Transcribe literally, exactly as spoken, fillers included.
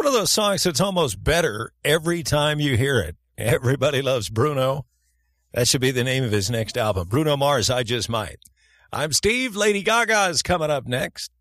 one of those songs that's almost better every time you hear it. Everybody loves Bruno. That should be the name of his next album. Bruno Mars, I Just Might. I'm Steve. Lady Gaga is coming up next.